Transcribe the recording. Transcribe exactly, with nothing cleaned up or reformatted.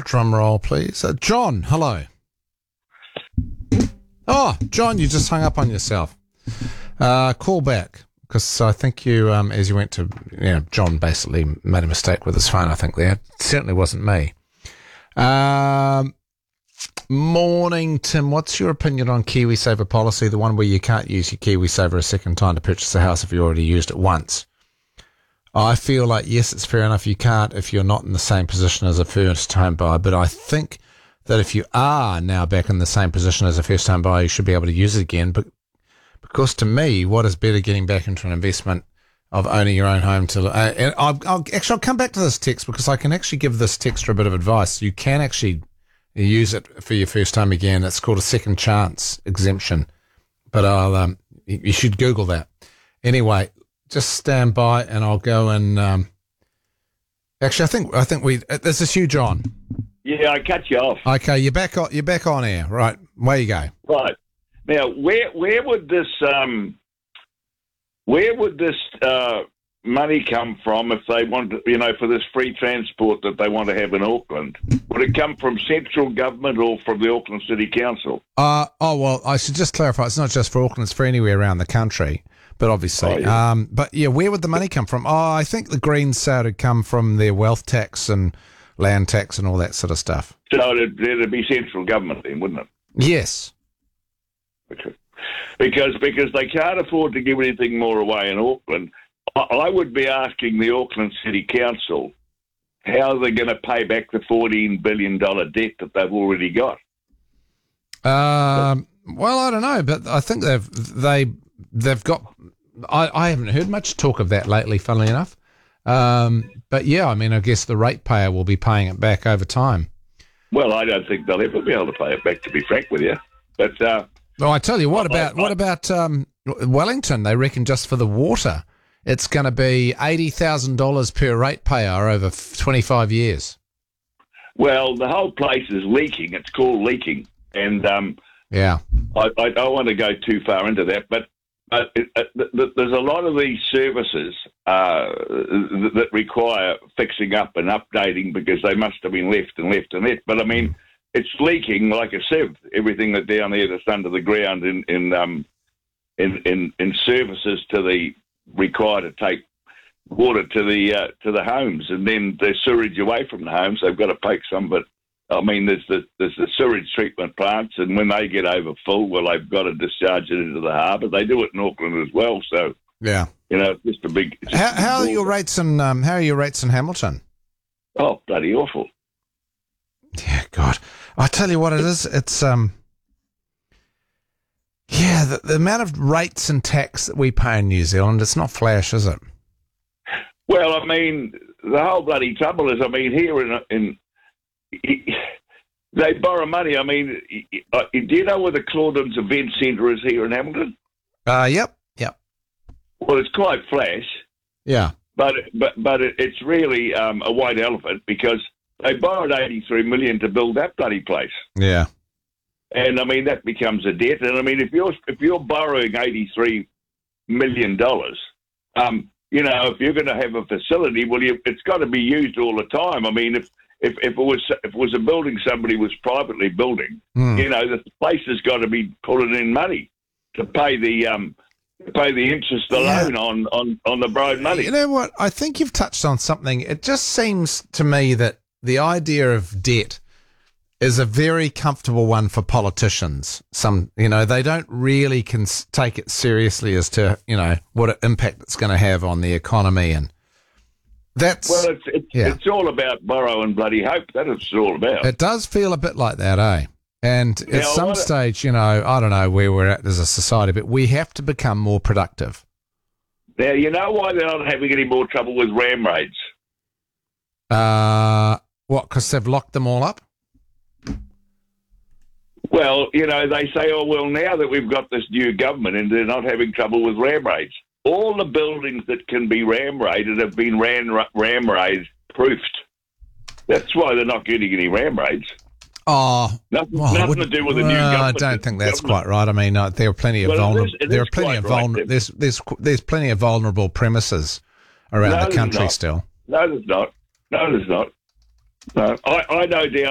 Drum roll, please. Uh, John, hello. Oh, John, you just hung up on yourself. Uh, call back, because I think you, um, as you went to, you know, John basically made a mistake with his phone, I think there. It certainly wasn't me. Um, morning, Tim. What's your opinion on KiwiSaver policy, the one where you can't use your KiwiSaver a second time to purchase a house if you already used it once? I feel like, yes, it's fair enough. You can't if you're not in the same position as a first home buyer, but I think that if you are now back in the same position as a first home buyer, you should be able to use it again. But because to me, what is better, getting back into an investment of owning your own home to, uh, and I'll, I'll actually, I'll come back to this text because I can actually give this texter a bit of advice. You can actually use it for your first home again. It's called a second chance exemption, but I'll, um, you should Google that. Anyway, just stand by and I'll go and, um, actually, I think, I think we, this is you, John. Yeah, I cut you off. Okay, you're back on, you're back on air. Right, where you go. Right. Now, where, where would this, um, where would this, uh, money come from if they want to, you know, for this free transport that they want to have in Auckland? Would it come from central government or from the Auckland City Council? Uh, oh, well, I should just clarify, it's not just for Auckland, it's for anywhere around the country, but obviously. Oh, yeah. Um, but, yeah, where would the money come from? Oh, I think the Greens said it'd come from their wealth tax and land tax and all that sort of stuff. So it'd, it'd be central government then, wouldn't it? Yes. Okay. Because, because they can't afford to give anything more away in Auckland. I would be asking the Auckland City Council how they're going to pay back the fourteen billion dollars debt that they've already got. Um, well, I don't know, but I think they've they they've got. I, I haven't heard much talk of that lately, funnily enough. Um, but yeah, I mean, I guess the ratepayer will be paying it back over time. Well, I don't think they'll ever be able to pay it back, to be frank with you. But uh, well, I tell you what about I, I, what about um, Wellington? They reckon just for the water, it's going to be eighty thousand dollars per ratepayer over twenty-five years. Well, the whole place is leaking. It's called leaking. And um, yeah, I, I don't want to go too far into that, but uh, it, uh, th- th- there's a lot of these services uh, th- that require fixing up and updating because they must have been left and left and left. But, I mean, it's leaking like a sieve, everything that's down there that's under the ground in, in, um, in, in, in services to the required to take water to the uh, to the homes, and then the sewage away from the homes. They've got to take some, but I mean, there's the there's the sewage treatment plants, and when they get over full, well, they've got to discharge it into the harbour. They do it in Auckland as well. So yeah, you know, it's just a big. Just how a big how are water. your rates in um, how are your rates in Hamilton? Oh, bloody awful! Yeah, God, I tell you what, it is. It's um. Yeah, the, the amount of rates and tax that we pay in New Zealand, it's not flash, is it? Well, I mean, the whole bloody trouble is, I mean, here in in they borrow money. I mean, do you know where the Clauden's Event Centre is here in Hamilton? Uh, yep, yep. Well, it's quite flash. Yeah, but but but it, it's really um, a white elephant because they borrowed eighty-three million dollars to build that bloody place. Yeah. And I mean that becomes a debt. And I mean if you're if you're borrowing eighty-three million dollars, um, you know, if you're going to have a facility, well, you, it's got to be used all the time. I mean, if if, if it was if it was a building somebody was privately building, mm. you know, the place has got to be putting in money to pay the um to pay the interest alone yeah. on, on on the borrowed money. You know what? I think you've touched on something. It just seems to me that the idea of debt is a very comfortable one for politicians. Some, you know, they don't really can take it seriously as to, you know, what impact it's going to have on the economy. And that's, well, it's it's, yeah. it's all about borrow and bloody hope. That is all about. It does feel a bit like that, eh? And now, at some stage, you know, I don't know where we're at as a society, but we have to become more productive. Now, you know why they're not having any more trouble with ram raids? Uh, what, because they've locked them all up? Well, you know, they say, oh, well, now that we've got this new government and they're not having trouble with ram raids, all the buildings that can be ram raided have been ram, ram raid proofed. That's why they're not getting any ram raids. Oh, nothing, well, nothing to do with the new uh, government. I don't think that's quite right. I mean, uh, there are plenty of well, vulnerable. There are plenty of vulnerable. Right, there's there's there's plenty of vulnerable premises around no, the country not. still. No, there's not. No, there's not. No, I, I know down